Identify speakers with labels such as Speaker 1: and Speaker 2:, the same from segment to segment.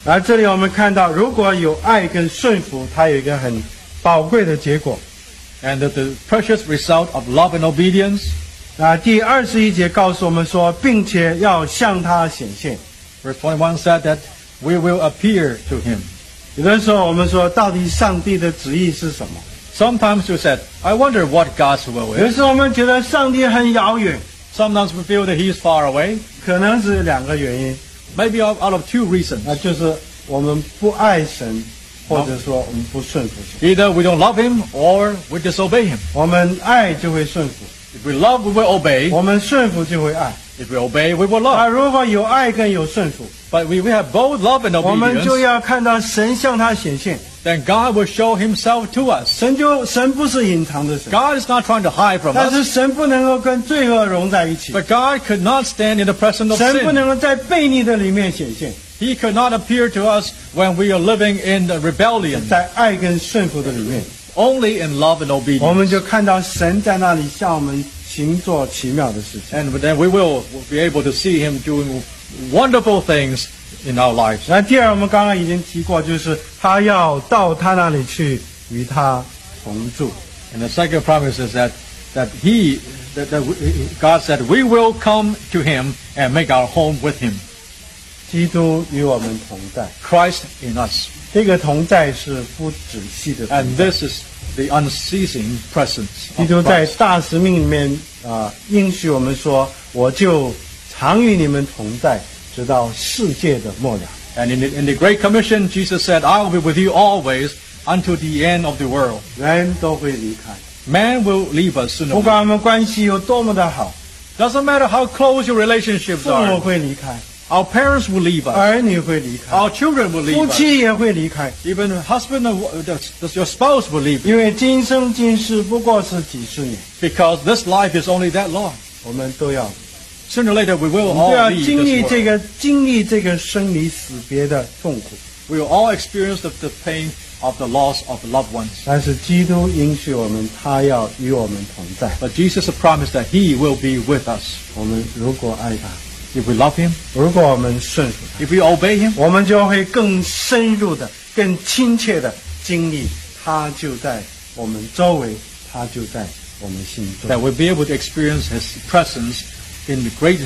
Speaker 1: 而这里我们看到，如果有爱跟顺服，它有一个很宝贵的结果。
Speaker 2: And the precious result of love and obedience.
Speaker 1: 第21节告诉我们说，并且要向他显现。
Speaker 2: Verse 21 said that we will appear to him.
Speaker 1: 有的时候我们说，到底上帝的旨意是什么？
Speaker 2: Sometimes we said, I wonder what God's will
Speaker 1: 有的
Speaker 2: is.
Speaker 1: 时候我们觉得上帝很遥远，
Speaker 2: Sometimes we feel that he is far away.
Speaker 1: 可能是2个原因，
Speaker 2: Maybe out of two reasons.
Speaker 1: 那就是我们不爱神，或者说我们不顺服神。
Speaker 2: Either we don't love him or we disobey him.
Speaker 1: 我们爱就会顺服，
Speaker 2: If we love, we will obey.
Speaker 1: 我们顺服就会爱。
Speaker 2: If we obey, we will love.
Speaker 1: 如果有爱跟有顺服，
Speaker 2: But we have both love and
Speaker 1: 我们就
Speaker 2: obedience.
Speaker 1: 要看到神向他显现。
Speaker 2: Then God will show himself to us.
Speaker 1: 神不是隐藏的神，
Speaker 2: God is not trying to hide from
Speaker 1: 但
Speaker 2: us.
Speaker 1: 是神不能够跟罪恶融在一起，
Speaker 2: But God could not stand in the presence of
Speaker 1: 神不
Speaker 2: sin.
Speaker 1: 能够在悖逆的里面显现，
Speaker 2: He could not appear to us when we are living in the rebellion.
Speaker 1: 在爱跟顺服的里面，
Speaker 2: Only in love and
Speaker 1: 我
Speaker 2: obedience.
Speaker 1: 们就看到神在那里向我们行做奇妙的事情。
Speaker 2: And then we will be able to see him doing wonderful things in our lives.
Speaker 1: 那第二，我们刚刚已经提过，就是他要到他那里去与他同住。
Speaker 2: And the second promise is that God said we will come to him and make our home with him.
Speaker 1: 基督与我们同在，
Speaker 2: Christ in us.
Speaker 1: 这个同在是不止息的同
Speaker 2: And
Speaker 1: 在。
Speaker 2: this is the unceasing presence
Speaker 1: 基
Speaker 2: of
Speaker 1: 督在
Speaker 2: Christ.
Speaker 1: 大使命里面应许我们说，我就常与你们同在，直到世界的末了。
Speaker 2: And in the Great Commission, Jesus said, I will be with you always until the end of the world.
Speaker 1: 人都会离开，
Speaker 2: Man will leave us sooner
Speaker 1: 不
Speaker 2: or
Speaker 1: 管
Speaker 2: later.
Speaker 1: 我们关系有多么的好，
Speaker 2: Doesn't matter how close your relationships
Speaker 1: 父母
Speaker 2: are.
Speaker 1: 会离开，
Speaker 2: Our parents will leave us.
Speaker 1: 儿女会离开，
Speaker 2: Our children will
Speaker 1: 夫
Speaker 2: leave us.
Speaker 1: 妻也会离开，
Speaker 2: Even husband and your spouse will leave you.
Speaker 1: 因为今生今世不过是几十年，
Speaker 2: Because this life is only that long.
Speaker 1: 我们都要
Speaker 2: Sooner or later, we will
Speaker 1: 我们
Speaker 2: all
Speaker 1: 都要
Speaker 2: leave
Speaker 1: 经历
Speaker 2: this
Speaker 1: 这
Speaker 2: world.
Speaker 1: 个生离死别的痛苦。
Speaker 2: We will all experience the pain of the loss of loved ones.
Speaker 1: 但是基督应许我们，他要与我们同在。
Speaker 2: But Jesus has promised that He will be with us.
Speaker 1: 我们如果爱他，
Speaker 2: If we love Him,
Speaker 1: 如果我们顺服他，
Speaker 2: if we obey Him,
Speaker 1: 我们就会更深入的、更亲切的经历，他就在我们周围，他就在我们心
Speaker 2: that
Speaker 1: 中。
Speaker 2: we'll be able to experience His presence in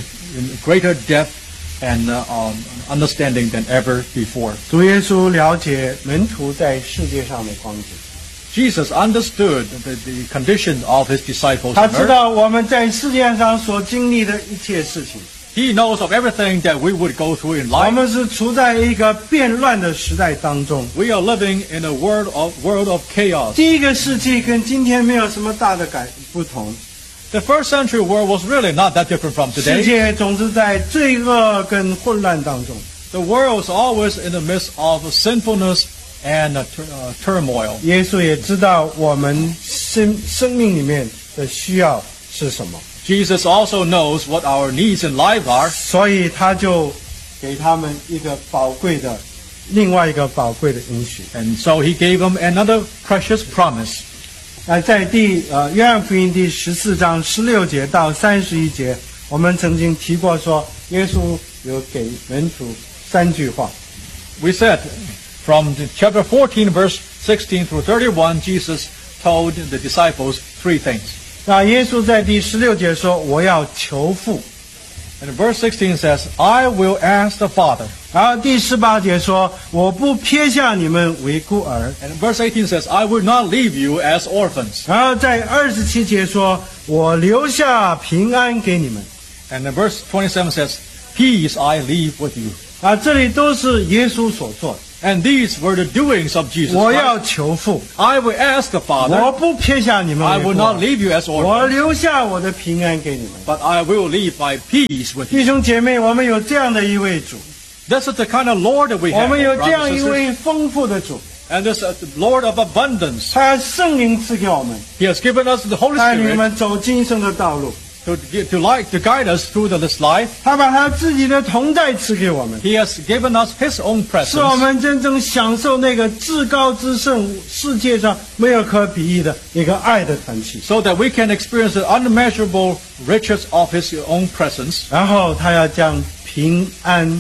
Speaker 2: greater depth and understanding than ever before.
Speaker 1: 主耶稣了解门徒在世界上的光景，
Speaker 2: Jesus understood the condition of His disciples
Speaker 1: 他
Speaker 2: on
Speaker 1: 知
Speaker 2: earth.
Speaker 1: 道我们在世界上所经历的一切事情。
Speaker 2: He knows of everything that we would go through in
Speaker 1: 我
Speaker 2: life.
Speaker 1: 们是处在一个变乱的时代当中。
Speaker 2: We are living in a world of chaos.
Speaker 1: 第一个世纪跟今天没有什么大的不同，
Speaker 2: The first century world was really not that different from
Speaker 1: 世
Speaker 2: today.
Speaker 1: 界总是在罪恶跟混乱当中。
Speaker 2: The world is always in the midst of sinfulness and turmoil.
Speaker 1: 耶稣也知道我们生命里面的需要是什么，
Speaker 2: Jesus also knows what our needs in life are.
Speaker 1: 所以他就给他们另外一个宝贵的应许。
Speaker 2: And so He gave them another precious promise.
Speaker 1: 在约翰福音第14章16节到31节，我们曾经提过说，耶稣有给门徒3句话。
Speaker 2: We said from chapter 14, verse 16 through 31, Jesus told the disciples 3 things.
Speaker 1: 那耶稣在第16节说：“我要求父。”
Speaker 2: And verse 16 says, I will ask the Father.
Speaker 1: 然后第18节说：“我不撇下你们为孤儿。”
Speaker 2: And verse 18 says, I will not leave you as orphans.
Speaker 1: 然后在27节说：“我留下平安给你们。
Speaker 2: And then verse 27 says, Peace I leave with you. ”
Speaker 1: 这里都是耶稣所做的。
Speaker 2: And these were the doings of Jesus
Speaker 1: 我
Speaker 2: Christ.
Speaker 1: 要求父，
Speaker 2: I will ask the
Speaker 1: 我
Speaker 2: Father.
Speaker 1: 不撇下你们
Speaker 2: I
Speaker 1: 为
Speaker 2: will
Speaker 1: 孤
Speaker 2: not
Speaker 1: 儿，
Speaker 2: leave you as
Speaker 1: 我
Speaker 2: orphans,
Speaker 1: 留下我的平安给你们。
Speaker 2: but I will leave my peace with
Speaker 1: 弟
Speaker 2: you.
Speaker 1: 兄姐妹，我们有这样的一位主，
Speaker 2: This is the kind of Lord that we
Speaker 1: 我
Speaker 2: have.
Speaker 1: 们有
Speaker 2: brothers
Speaker 1: 这样
Speaker 2: and
Speaker 1: 一
Speaker 2: sisters.
Speaker 1: 位丰富的主，
Speaker 2: And this Lord of abundance.
Speaker 1: 他圣灵赐给我们，
Speaker 2: He has given us the Holy
Speaker 1: 带领我
Speaker 2: Spirit
Speaker 1: 们走今生的道路。
Speaker 2: to guide us through this life.
Speaker 1: 他把他自己的同在赐给我们，
Speaker 2: He has given us His own
Speaker 1: 使我
Speaker 2: presence
Speaker 1: 们真正享受那个至高之圣、世界上没有可比拟的一个爱的团契。
Speaker 2: so that we can experience the unmeasurable riches of His own presence.
Speaker 1: 然后他要将平安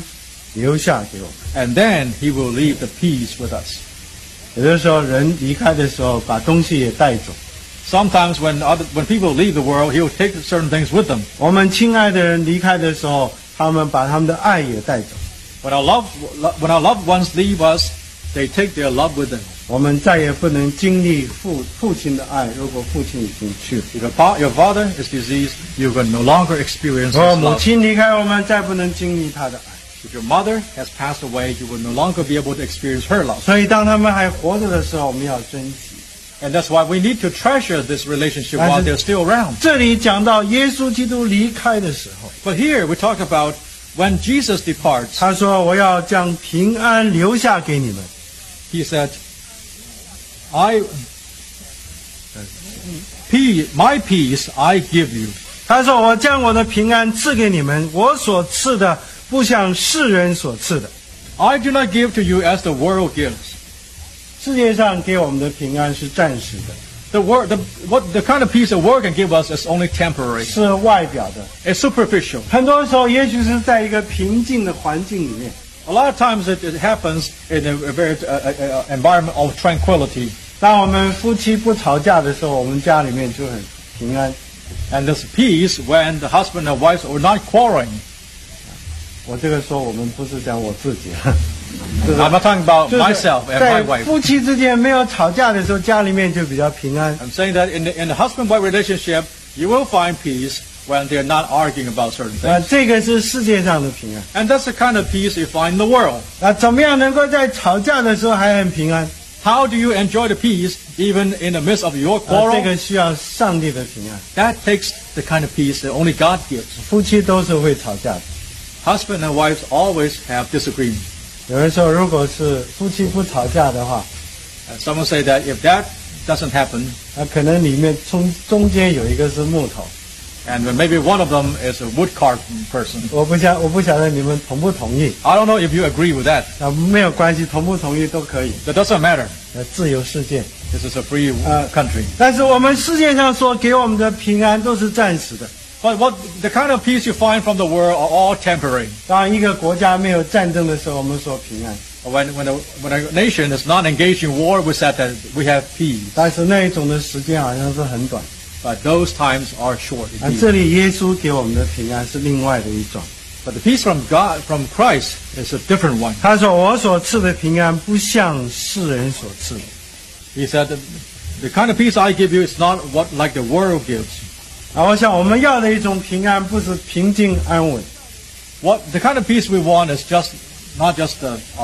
Speaker 1: 留下给我们。
Speaker 2: And then he will leave the peace with us.
Speaker 1: 有的时候人离开的时候，把东西也带走。
Speaker 2: Sometimes when people leave the world, he will take certain things with them.
Speaker 1: 我们亲爱的人离开的时候，他们把他们的爱也带走。
Speaker 2: When our loved ones leave us, they take their love with them.
Speaker 1: 我们再也不能经历父亲的爱，如果父亲已经去了。
Speaker 2: If your father is diseased, you can no longer experience
Speaker 1: 如果
Speaker 2: his
Speaker 1: 母
Speaker 2: love.
Speaker 1: 亲离开我们，再不能经历他的爱。
Speaker 2: If your mother has passed away, you will no longer be able to experience her love.
Speaker 1: 所以当他们还活着的时候，我们要珍惜。
Speaker 2: And that's why we need to treasure this relationship
Speaker 1: That's
Speaker 2: while
Speaker 1: it.
Speaker 2: they're still around.
Speaker 1: 这里讲到耶稣基督离开的时候，
Speaker 2: But here we talk about when Jesus departs,
Speaker 1: 他说：“我要将平安留下给你们。
Speaker 2: he said, my peace I give you. ”
Speaker 1: 他说：“我将我的平安赐给你们，我所赐的不像世人所赐的。
Speaker 2: I do not give to you as the world gives.
Speaker 1: 世界上给我们的平安是暂时的，
Speaker 2: The kind of peace the world can give us is only temporary.
Speaker 1: 是外表的。
Speaker 2: It's superficial.
Speaker 1: 很多时候，也许是在一个平静的环境里面，
Speaker 2: A lot of times it happens in a very environment of tranquility.
Speaker 1: 当我们夫妻不吵架的时候，我们家里面就很平安。
Speaker 2: And there's peace when the husband and wife are not quarreling.
Speaker 1: 我这个说我们不是讲我自己，
Speaker 2: I'm not talking about
Speaker 1: 就是
Speaker 2: myself and
Speaker 1: 在
Speaker 2: my wife.
Speaker 1: 夫妻之间没有吵架的时候，家里面就比较平安。
Speaker 2: I'm saying that in the husband-wife relationship, you will find peace when they're not arguing about certain things.
Speaker 1: 这个是世界上的平安。
Speaker 2: And that's the kind of peace you find in the world.
Speaker 1: 怎么样能够在吵架的时候还很平安？
Speaker 2: How do you enjoy the peace even in the midst of your
Speaker 1: 这
Speaker 2: quarrel?
Speaker 1: 个需要上帝的平安。
Speaker 2: That takes the kind of peace that only God gives.
Speaker 1: 夫妻都是会吵架的。
Speaker 2: Husband and wives always have disagreement.
Speaker 1: 有的时候，如果是夫妻不吵架的话，
Speaker 2: And someone say that if that doesn't happen,
Speaker 1: 那可能里面中间有一个是木头。
Speaker 2: and maybe one of them is a wood carving person.
Speaker 1: 我不晓得你们同不同意。
Speaker 2: I don't know if you agree with that.
Speaker 1: 没有关系，同不同意都可以。
Speaker 2: That doesn't matter.
Speaker 1: 自由世界。
Speaker 2: This is a free country.
Speaker 1: 但是我们世界上所给我们的平安都是暂时的。
Speaker 2: But the kind of peace you find from the world are all temporary.
Speaker 1: 当一个国家没有战争的时候，我们说平安。
Speaker 2: When a nation is not engaged in war, we said that we have peace.
Speaker 1: 但是那一种的时间好像是很短。
Speaker 2: But those times are short
Speaker 1: 这
Speaker 2: indeed.
Speaker 1: 里耶稣给我们的平安是另外的一种。
Speaker 2: But the peace from God, from Christ, is a different one.
Speaker 1: 他说：“我所赐的平安不像世人所赐的。
Speaker 2: He said that the kind of peace I give you is not what like the world gives. ”
Speaker 1: 我想我们要的一种平安，不是平静安稳，
Speaker 2: The kind of peace we want is not just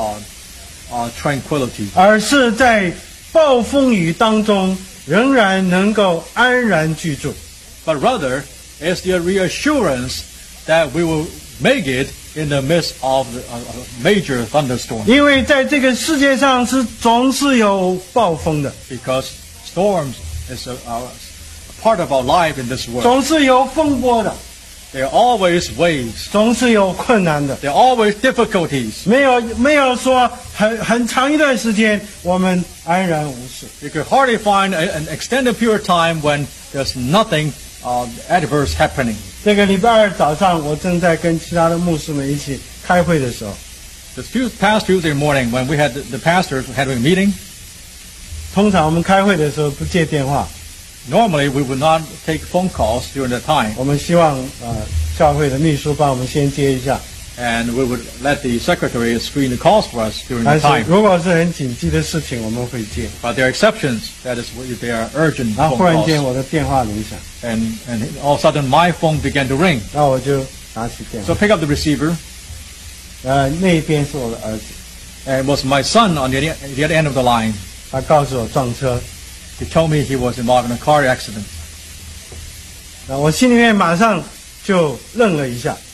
Speaker 2: tranquility,
Speaker 1: 而是在暴风雨当中仍然能够安然居住。
Speaker 2: but rather is the reassurance that we will make it in the midst of a major thunderstorm.
Speaker 1: 因为在这个世界上总是有暴风的，
Speaker 2: Because storms is a part of our life in this world.
Speaker 1: 总是有风波的，
Speaker 2: There are always waves.
Speaker 1: 总是有困难的。
Speaker 2: There are always difficulties.
Speaker 1: 没有说很长一段时间我们安然无事。
Speaker 2: You could hardly find an extended period of time when there's nothing adverse happening.
Speaker 1: 这个礼拜二早上，我正在跟其他的牧师们一起开会的时候，
Speaker 2: Past Tuesday morning when we had the pastors having a meeting,
Speaker 1: 通常我们开会的时候不接电话，
Speaker 2: normally we would not take phone calls during that time.
Speaker 1: 我们希望教会的秘书帮我们先接一下。
Speaker 2: And we would let the secretary screen the calls for us during
Speaker 1: 但
Speaker 2: the
Speaker 1: 是
Speaker 2: time.
Speaker 1: 如果是很紧急的事情，我们会接。
Speaker 2: But there are exceptions. That is if they are urgent
Speaker 1: 然后
Speaker 2: phone
Speaker 1: 忽然间
Speaker 2: calls.
Speaker 1: 我的电话铃响，
Speaker 2: And all of a sudden my phone began to ring.
Speaker 1: 然后我就拿起电
Speaker 2: So
Speaker 1: 话，
Speaker 2: I pick up the receiver,
Speaker 1: 那边是我的儿子，
Speaker 2: and it was my son on the other end of the line.
Speaker 1: 他告诉我撞车，
Speaker 2: He told me he was involved in a car accident.
Speaker 1: 我心里面马上就愣了一下。